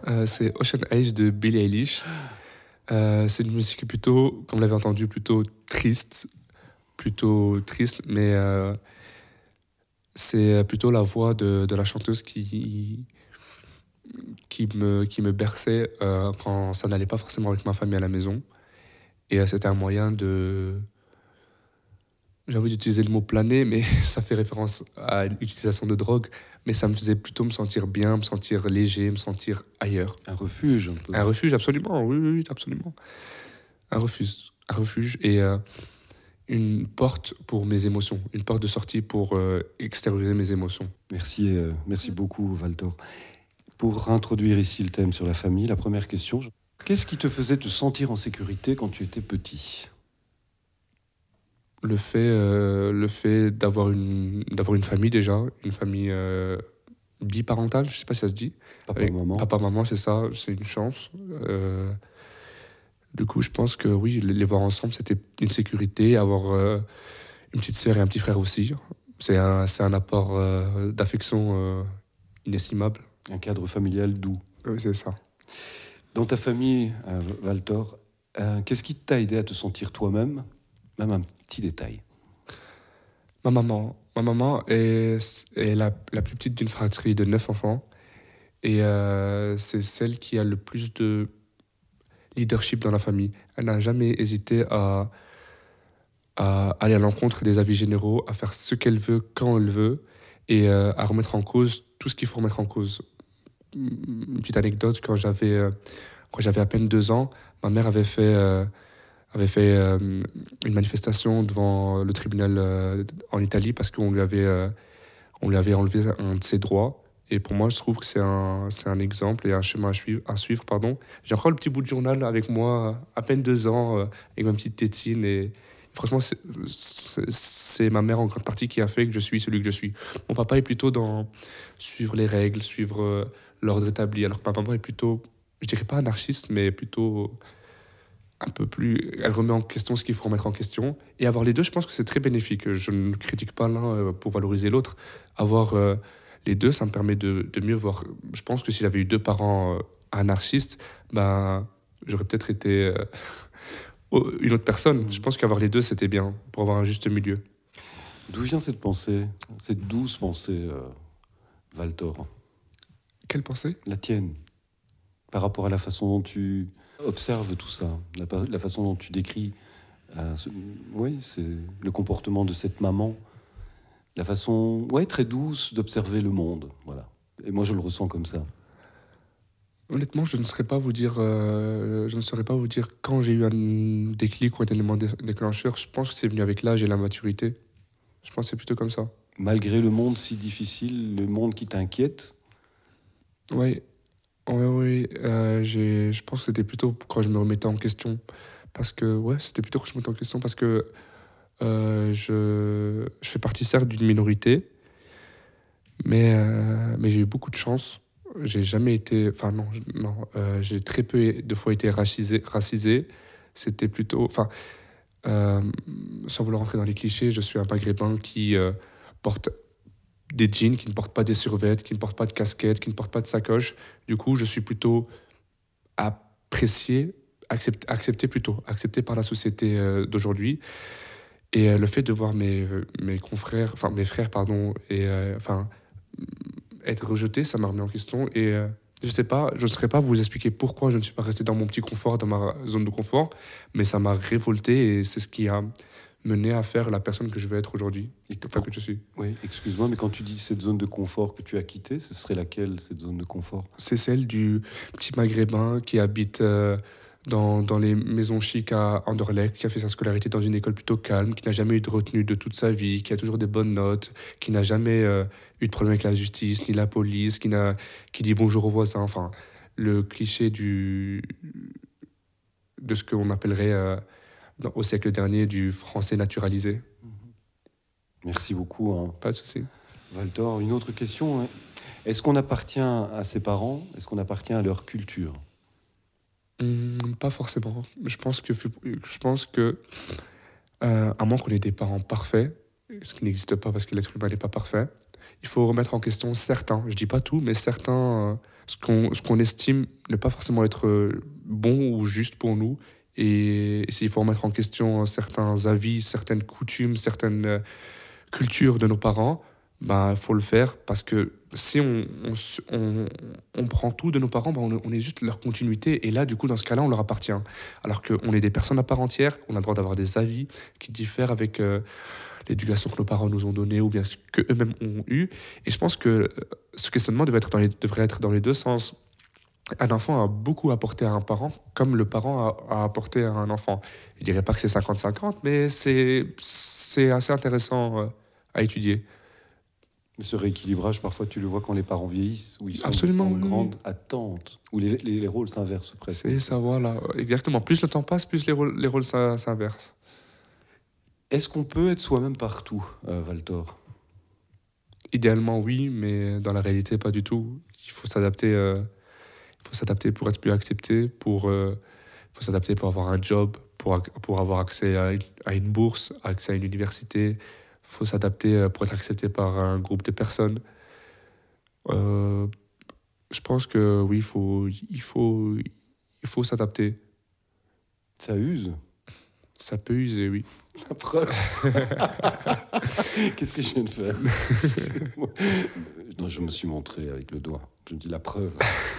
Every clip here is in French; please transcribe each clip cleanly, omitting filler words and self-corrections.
C'est Ocean Age de Billie Eilish. C'est une musique plutôt, comme vous l'avez entendu, plutôt triste, mais c'est plutôt la voix de la chanteuse qui me berçait quand ça n'allait pas forcément avec ma famille à la maison. Et c'était un moyen de... J'ai envie d'utiliser le mot planer, mais ça fait référence à l'utilisation de drogue. Mais ça me faisait plutôt me sentir bien, me sentir léger, me sentir ailleurs. Un refuge, un peu. Un refuge, absolument, oui, oui, oui, absolument. Un refuge et une porte pour mes émotions, une porte de sortie pour extérioriser mes émotions. Merci beaucoup, Valtor. Pour introduire ici le thème sur la famille, la première question, qu'est-ce qui te faisait te sentir en sécurité quand tu étais petit ? Le fait d'avoir une famille déjà, une famille biparentale, je sais pas si ça se dit. Papa, Avec maman. papa, maman, c'est ça, c'est une chance. Du coup, je pense que oui, les voir ensemble, c'était une sécurité. Avoir une petite sœur et un petit frère aussi, c'est un apport d'affection inestimable. Un cadre familial doux. Oui, c'est ça. Dans ta famille, Valtor, qu'est-ce qui t'a aidé à te sentir toi-même ? Même un petit détail. Ma maman est la plus petite d'une fratrie de 9 enfants. Et c'est celle qui a le plus de leadership dans la famille. Elle n'a jamais hésité à aller à l'encontre des avis généraux, à faire ce qu'elle veut, quand elle veut, et à remettre en cause tout ce qu'il faut remettre en cause. Une petite anecdote, quand j'avais à peine 2 ans, ma mère avait fait une manifestation devant le tribunal en Italie parce qu'on lui avait enlevé un de ses droits. Et pour moi, je trouve que c'est un exemple et un chemin à suivre, pardon. J'ai encore le petit bout de journal avec moi, à peine 2 ans, avec ma petite tétine. Et franchement, c'est ma mère en grande partie qui a fait que je suis celui que je suis. Mon papa est plutôt dans suivre les règles, suivre l'ordre établi, alors que ma maman est plutôt, je dirais pas anarchiste, mais plutôt un peu plus... Elle remet en question ce qu'il faut remettre en question. Et avoir les deux, je pense que c'est très bénéfique. Je ne critique pas l'un pour valoriser l'autre. Avoir les deux, ça me permet de mieux voir. Je pense que si j'avais eu 2 parents anarchistes, ben, j'aurais peut-être été une autre personne. Je pense qu'avoir les deux, c'était bien, pour avoir un juste milieu. D'où vient cette pensée, cette douce pensée, Valtor ? Quelle pensée ? La tienne, par rapport à la façon dont tu observes tout ça, la façon dont tu décris, oui, c'est le comportement de cette maman, la façon, très douce d'observer le monde, voilà. Et moi, je le ressens comme ça. Honnêtement, je ne saurais pas vous dire quand j'ai eu un déclic ou un élément déclencheur. Je pense que c'est venu avec l'âge et la maturité. Je pense que c'est plutôt comme ça. Malgré le monde si difficile, le monde qui t'inquiète. Oui, oui. Je pense que c'était plutôt quand je me remettais en question. Parce que, c'était plutôt quand je me remettais en question. Parce que je fais partie certes d'une minorité, mais j'ai eu beaucoup de chance. J'ai jamais été... Enfin, non, j'ai très peu de fois été racisé. C'était plutôt... Enfin, sans vouloir rentrer dans les clichés, je suis un maghrébin qui porte des jeans, qui ne porte pas des survêtements, qui ne porte pas de casquette, qui ne porte pas de sacoche. Du coup, je suis plutôt accepté par la société d'aujourd'hui. Et le fait de voir mes frères, pardon, et être rejeté, ça m'a remis en question. Et je ne saurais pas vous expliquer pourquoi je ne suis pas resté dans mon petit confort, dans ma zone de confort, mais ça m'a révolté et c'est ce qui a mené à faire la personne que je veux être aujourd'hui, que je suis. Oui, excuse-moi, mais quand tu dis cette zone de confort que tu as quittée, ce serait laquelle, cette zone de confort ? C'est celle du petit maghrébin qui habite dans les maisons chics à Anderlecht, qui a fait sa scolarité dans une école plutôt calme, qui n'a jamais eu de retenue de toute sa vie, qui a toujours des bonnes notes, qui n'a jamais eu de problème avec la justice, ni la police, qui dit bonjour aux voisins. Enfin, le cliché de ce qu'on appellerait au siècle dernier du français naturalisé. Merci beaucoup. Pas de souci. Valtor, une autre question. Est-ce qu'on appartient à ses parents ? Est-ce qu'on appartient à leur culture ? Pas forcément. Je pense que à moins qu'on ait des parents parfaits, ce qui n'existe pas parce que l'être humain n'est pas parfait, il faut remettre en question certains, je dis pas tout, mais certains ce qu'on estime ne pas forcément être bon ou juste pour nous. Et s'il faut remettre en question certains avis, certaines coutumes, certaines cultures de nos parents, bah, faut le faire parce que si on prend tout de nos parents, bah, on est juste leur continuité et là, du coup, dans ce cas-là, on leur appartient. Alors qu'on est des personnes à part entière, on a le droit d'avoir des avis qui diffèrent avec l'éducation que nos parents nous ont donnée ou bien ce qu'eux-mêmes ont eu. Et je pense que ce questionnement devrait être dans les deux sens. Un enfant a beaucoup apporté à un parent, comme le parent a apporté à un enfant. Je dirais pas que c'est 50-50, mais c'est assez intéressant à étudier. Mais ce rééquilibrage, parfois, tu le vois quand les parents vieillissent, où ils sont Absolument, en oui, grande oui. attente, où les rôles s'inversent presque. C'est ça, voilà. Exactement. Plus le temps passe, plus les rôles s'inversent. Est-ce qu'on peut être soi-même partout, Valtor? Idéalement, oui, mais dans la réalité, pas du tout. Il faut s'adapter pour être plus accepté, il faut s'adapter pour avoir un job, pour avoir accès à une bourse, accès à une université. Il faut s'adapter pour être accepté par un groupe de personnes. Euh, je pense que oui, il faut s'adapter. Ça use. Ça peut user, oui. La preuve. Qu'est-ce que je viens de faire? Non, je me suis montré avec le doigt. Je me dis la preuve.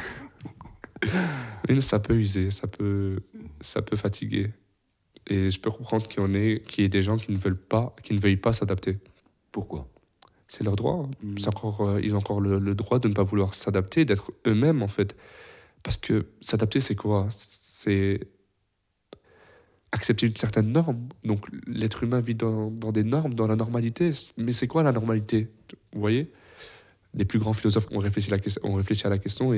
Oui, ça peut user, ça peut fatiguer. Et je peux comprendre qu'il y ait des gens qui ne veuillent pas s'adapter. Pourquoi? C'est leur droit. Mm. Ils ont encore le droit de ne pas vouloir s'adapter, d'être eux-mêmes, en fait. Parce que s'adapter, c'est quoi? C'est accepter une certaine norme. Donc, l'être humain vit dans des normes, dans la normalité. Mais c'est quoi la normalité? Vous voyez? Les plus grands philosophes ont réfléchi à la question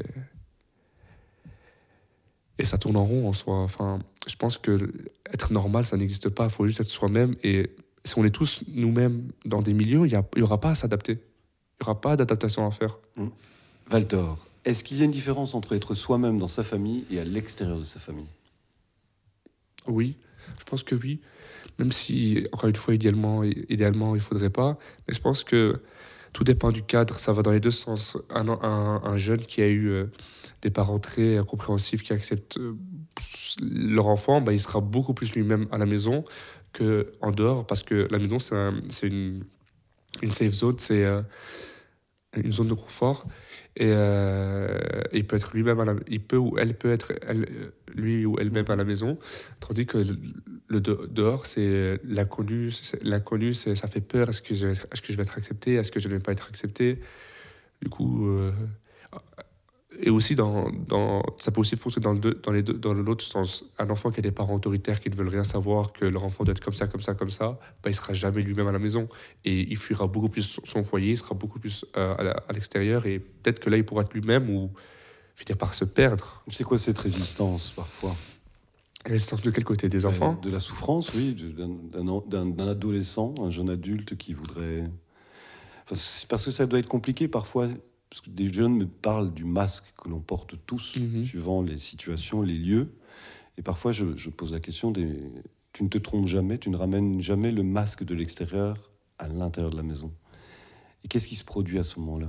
et ça tourne en rond en soi. Enfin, je pense que être normal, ça n'existe pas. Il faut juste être soi-même. Et si on est tous nous-mêmes dans des milieux, il y aura pas à s'adapter. Il n'y aura pas d'adaptation à faire. Valtor, est-ce qu'il y a une différence entre être soi-même dans sa famille et à l'extérieur de sa famille? Oui, je pense que oui. Même si, encore une fois, idéalement, il ne faudrait pas. Mais je pense que tout dépend du cadre. Ça va dans les deux sens. Un jeune qui a eu des parents très compréhensifs, qui acceptent leur enfant, bah, il sera beaucoup plus lui-même à la maison qu'en dehors. Parce que la maison, c'est une safe zone, c'est une zone de confort. Et il peut être lui-même il peut ou elle peut être lui ou elle-même à la maison, tandis que dehors c'est l'inconnu. L'inconnu, ça fait peur. Est-ce que je vais être accepté? Est-ce que je ne vais pas être accepté? Du coup, et aussi ça peut aussi fonctionner dans l'autre sens. Un enfant qui a des parents autoritaires qui ne veulent rien savoir, que leur enfant doit être comme ça, comme ça, comme ça, bah, il sera jamais lui-même à la maison. Et il fuira beaucoup plus son foyer, il sera beaucoup plus à l'extérieur. Et peut-être que là, il pourra être lui-même ou finir par se perdre. C'est quoi cette résistance, parfois? Résistance de quel côté? Des enfants? De la souffrance, oui, d'un adolescent, un jeune adulte qui voudrait... Enfin, c'est parce que ça doit être compliqué parfois, parce que des jeunes me parlent du masque que l'on porte tous, suivant les situations, les lieux. Et parfois, je pose la question, tu ne te trompes jamais, tu ne ramènes jamais le masque de l'extérieur à l'intérieur de la maison. Et qu'est-ce qui se produit à ce moment-là?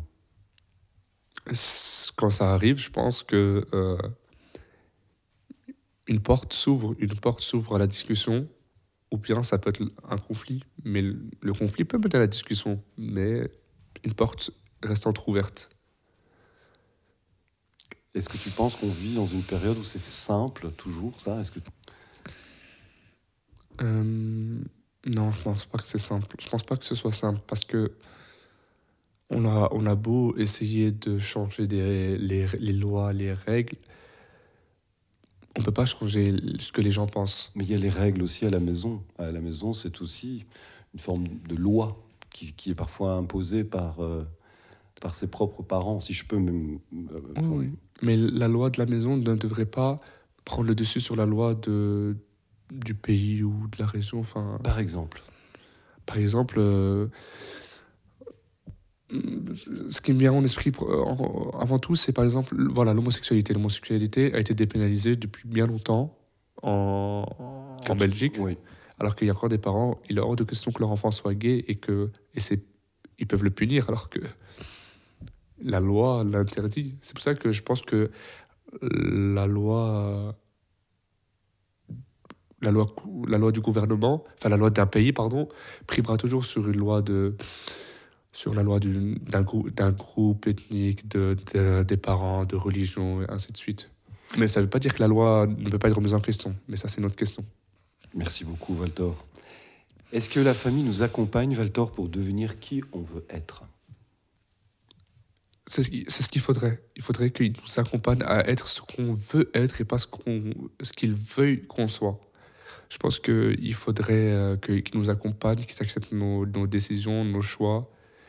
Quand ça arrive, je pense que une porte s'ouvre à la discussion, ou bien ça peut être un conflit. Mais le conflit peut mener à la discussion, mais une porte reste entrouverte. Est-ce que tu penses qu'on vit dans une période où c'est simple, toujours, ça? Est-ce que... Non, je pense pas que c'est simple. Je pense pas que ce soit simple, parce que on a beau essayer de changer les lois, les règles, on peut pas changer ce que les gens pensent. Mais il y a les règles aussi à la maison. À la maison, c'est aussi une forme de loi qui est parfois imposée par ses propres parents, si je peux même... Oui. Mais la loi de la maison ne devrait pas prendre le dessus sur la loi du pays ou de la région. Enfin, Par exemple, ce qui me vient en esprit avant tout, c'est par exemple voilà, l'homosexualité. L'homosexualité a été dépénalisée depuis bien longtemps en Belgique, oui. alors qu'il y a encore des parents, il est hors de question que leur enfant soit gay et ils peuvent le punir, alors que la loi l'interdit. C'est pour ça que je pense que la loi, la loi, la loi du gouvernement, enfin la loi d'un pays, pardon, primera toujours sur une loi sur la loi d'un groupe ethnique, des parents, de religion, et ainsi de suite. Mais ça ne veut pas dire que la loi ne peut pas être remise en question. Mais ça, c'est une autre question. Merci beaucoup, Valtor. Est-ce que la famille nous accompagne, Valtor, pour devenir qui on veut être? C'est ce qu'il faudrait. Il faudrait qu'ils nous accompagnent à être ce qu'on veut être et pas ce qu'ils veuillent qu'on soit. Je pense qu'il faudrait qu'ils nous accompagnent, qu'ils acceptent nos décisions, nos choix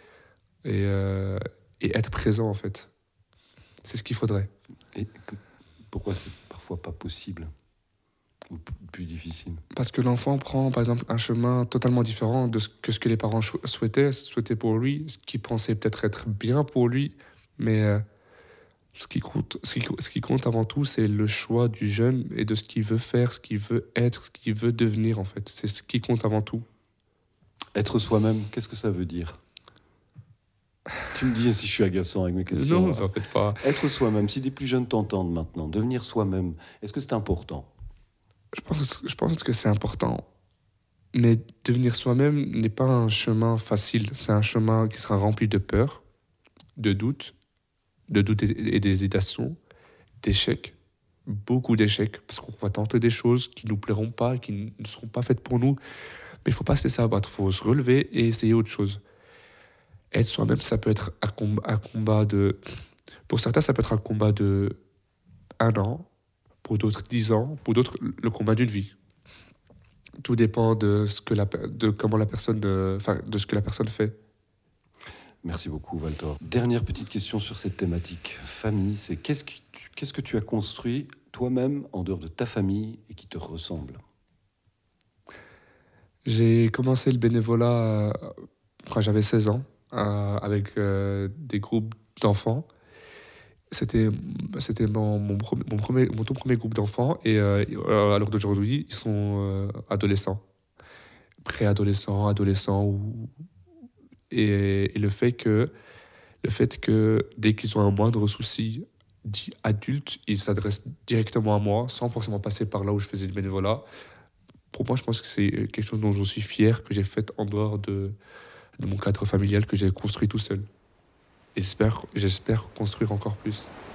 et être présents, en fait. C'est ce qu'il faudrait. Et pourquoi c'est parfois pas possible ou plus difficile? Parce que l'enfant prend, par exemple, un chemin totalement différent de ce que les parents souhaitaient pour lui, ce qu'ils pensaient peut-être être bien pour lui. Mais ce qui compte avant tout, c'est le choix du jeune et de ce qu'il veut faire, ce qu'il veut être, ce qu'il veut devenir, en fait. C'est ce qui compte avant tout. Être soi-même, qu'est-ce que ça veut dire? Tu me dis si je suis agaçant avec mes questions. Non, ça en fait pas. Être soi-même, si des plus jeunes t'entendent maintenant, devenir soi-même, est-ce que c'est important? Je pense que c'est important. Mais devenir soi-même n'est pas un chemin facile. C'est un chemin qui sera rempli de peur, de doutes et d'hésitations, d'échecs, beaucoup d'échecs, parce qu'on va tenter des choses qui ne nous plairont pas, qui ne seront pas faites pour nous. Mais il ne faut pas se laisser abattre, il faut se relever et essayer autre chose. Être soi-même, ça peut être un combat de... Pour certains, ça peut être un combat de 1 an, pour d'autres 10 ans, pour d'autres le combat d'une vie. Tout dépend de comment la personne, de ce que la personne fait. Merci beaucoup, Valtor. Dernière petite question sur cette thématique famille, c'est qu'est-ce que tu as construit toi-même en dehors de ta famille et qui te ressemble? J'ai commencé le bénévolat quand j'avais 16 ans, avec des groupes d'enfants. C'était mon tout premier groupe d'enfants. Et à l'heure d'aujourd'hui, ils sont adolescents, préadolescents, adolescents. Et le fait que dès qu'ils ont un moindre souci dit adulte, ils s'adressent directement à moi, sans forcément passer par là où je faisais du bénévolat. Pour moi, je pense que c'est quelque chose dont je suis fier, que j'ai fait en dehors de mon cadre familial, que j'ai construit tout seul. Et j'espère construire encore plus.